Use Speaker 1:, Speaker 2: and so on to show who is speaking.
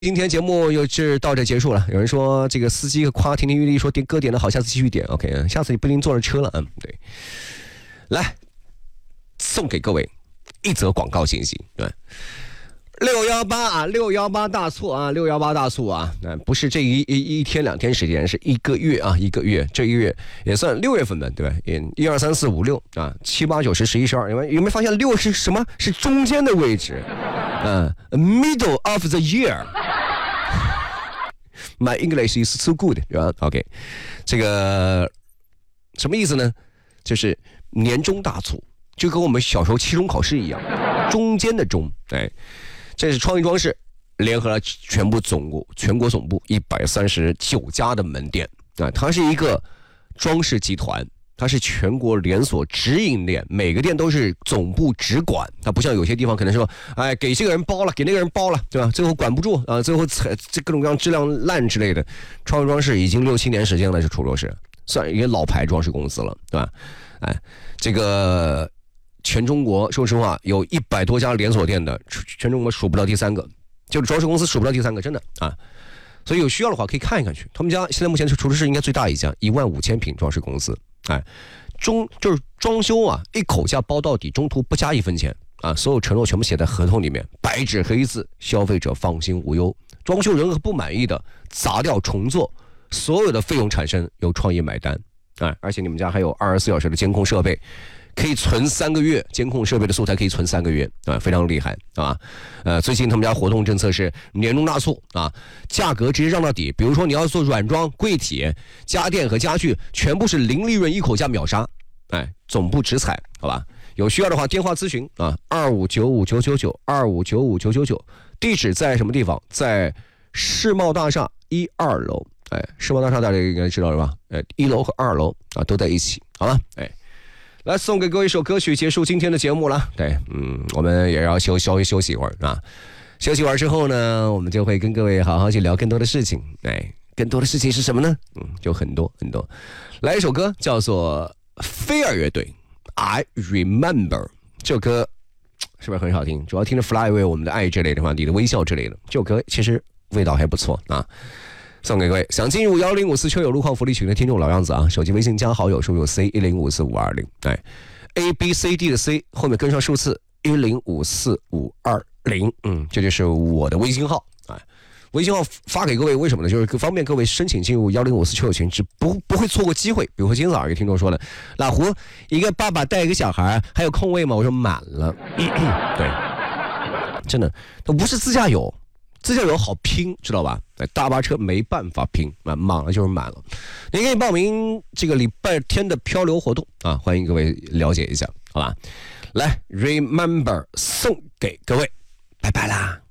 Speaker 1: 今天节目又是到这结束了。有人说这个司机夸亭亭玉立，说歌点的好，下次继续点。OK， 下次你不一定坐着车了。对，来送给各位一则广告信息。对，618啊，618大促啊，618大促啊，不是这一天两天时间，是一个月啊，一个月，这一个月也算6月份的，对吧？1、2、3、4、5、6啊，7、8、9、10、11、12，有没有发现6是什么？是中间的位置，middle of the year。My English is so good， 对吧 ？OK， 这个什么意思呢？就是年终大促，就跟我们小时候期中考试一样，中间的中，哎。这是创意装饰联合了全国总部139家的门店啊，它是一个装饰集团，它是全国连锁直营店，每个店都是总部直管，它不像有些地方可能说，哎，给这个人包了，给那个人包了，对吧？最后管不住啊，最后这各种各样质量烂之类的。创意装饰已经6、7年时间了，这出装饰算一个老牌装饰公司了，对吧？哎，这个。全中国说实话有100多家连锁店的，全中国数不到第3个，就是装饰公司数不到第3个，真的啊。所以有需要的话可以看一看去。他们家现在目前是除了是应该最大一家15000平装饰公司，哎，就是装修啊，一口价包到底，中途不加1分钱啊，所有承诺全部写在合同里面，白纸黑字，消费者放心无忧。装修任何不满意的砸掉重做，所有的费用产生由创意买单，哎，而且你们家还有24小时的监控设备。可以存3个月，监控设备的素材可以存3个月啊，非常厉害啊！最近他们家活动政策是年终大促啊，价格直接让到底。比如说你要做软装、柜体、家电和家具，全部是零利润，一口价秒杀，哎，总部直采，好吧？有需要的话电话咨询啊，25959922595999，地址在什么地方？在世贸大厦1、2楼，哎，世贸大厦大家应该知道了吧？1楼和2楼啊都在一起，好吧？哎。来送给各位一首歌曲，结束今天的节目了。对，我们也要休息一会儿啊。休息完之后呢，我们就会跟各位好好去聊更多的事情。哎，更多的事情是什么呢？就很多很多。来一首歌叫做飞儿乐队 I Remember， 这首歌是不是很好听？主要听着 Fly Away 我们的爱之类的话，你的微笑之类的，这首歌其实味道还不错啊。送给各位想进入1054秋友路况福利群的听众，老样子啊，手机微信加好友，输入 C1054520，哎 ，ABCD 的 C 后面跟上数字1054520，这就是我的微信号，哎，微信号发给各位，为什么呢？就是方便各位申请进入1054秋友群，不会错过机会。比如说今天早上有个听众说了，老胡一个爸爸带一个小孩，还有空位吗？我说满了，对，真的，都不是自驾游。自驾游好拼，知道吧？大巴车没办法拼，满了就是满了。您可以报名这个礼拜天的漂流活动啊，欢迎各位了解一下，好吧？来 ，Remember 送给各位，拜拜啦。